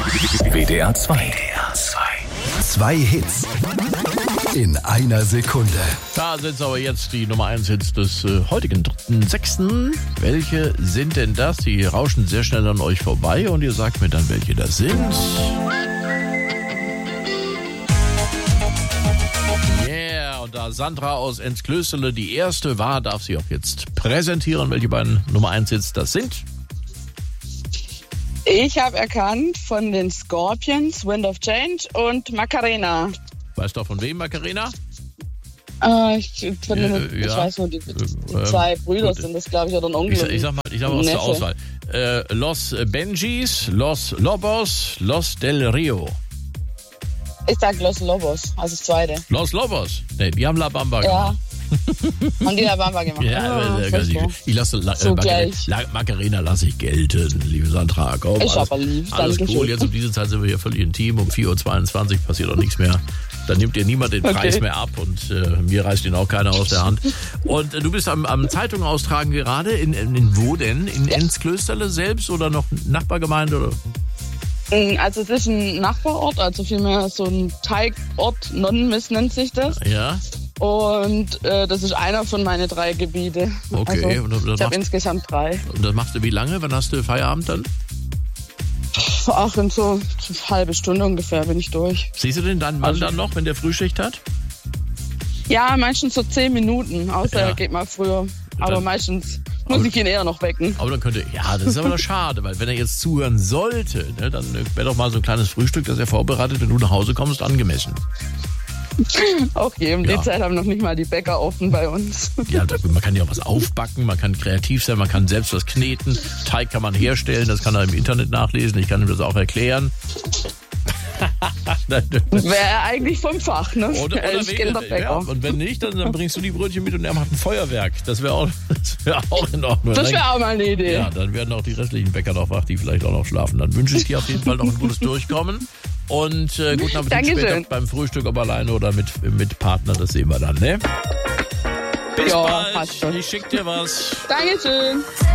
WDR 2. WDR 2. Zwei Hits in einer Sekunde. Da sind aber jetzt die Nummer 1 Hits des heutigen 3.6. Welche sind denn das? Die rauschen sehr schnell an euch vorbei und ihr sagt mir dann, welche das sind. Yeah, und da Sandra aus Ennsklösterle die erste war, darf sie auch jetzt präsentieren, welche beiden Nummer 1 Hits das sind. Ich habe erkannt von den Scorpions, Wind of Change und Macarena. Weißt du auch von wem, Macarena? Ich weiß nur, die zwei Brüder sind das, glaube ich, oder ein Onkel. Ich sag mal aus der Auswahl. Los Benjis, Los Lobos, Los del Rio. Ich sag Los Lobos, also das zweite. Los Lobos? Ne, die haben La Bamba gemacht. Haben die La Bamba gemacht? Ich lasse Macarena lasse ich gelten, liebe Sandra. Komm, ich aber lieb, alles cool. Jetzt um diese Zeit sind wir hier völlig intim. Um 4.22 Uhr passiert auch nichts mehr. Dann nimmt dir niemand den Preis mehr ab und mir reißt ihn auch keiner aus der Hand. Und du bist am Zeitung austragen gerade. In wo denn? In Ennsklösterle selbst oder noch Nachbargemeinde? Oder? Also es ist ein Nachbarort, also vielmehr so ein Teigort, Nonnenmist nennt sich das. Ja. Und das ist einer von meinen 3 Gebiete. Okay. Also, ich habe insgesamt 3. Und das machst du wie lange? Wann hast du Feierabend dann? Ach, in so eine halbe Stunde ungefähr bin ich durch. Siehst du denn deinen Mann dann noch, wenn der Frühschicht hat? Ja, meistens so 10 Minuten, außer er geht mal früher. Aber meistens muss ich ihn eher noch wecken. Aber dann das ist aber doch schade, weil wenn er jetzt zuhören sollte, ne, dann wäre doch mal so ein kleines Frühstück, das er vorbereitet, wenn du nach Hause kommst, angemessen. Okay, die Zeit haben noch nicht mal die Bäcker offen bei uns. Ja, man kann ja auch was aufbacken, man kann kreativ sein, man kann selbst was kneten. Teig kann man herstellen, das kann er im Internet nachlesen, ich kann ihm das auch erklären. Wäre eigentlich vom Fach, ne? Oder und wenn nicht, dann bringst du die Brötchen mit und er macht ein Feuerwerk. Das wäre auch in Ordnung. Das wäre auch mal eine Idee. Ja, dann werden auch die restlichen Bäcker noch wach, die vielleicht auch noch schlafen. Dann wünsche ich dir auf jeden Fall noch ein gutes Durchkommen. Und guten Appetit später beim Frühstück, ob alleine oder mit Partner, das sehen wir dann, ne? Bis bald. Ich schick dir was. Dankeschön.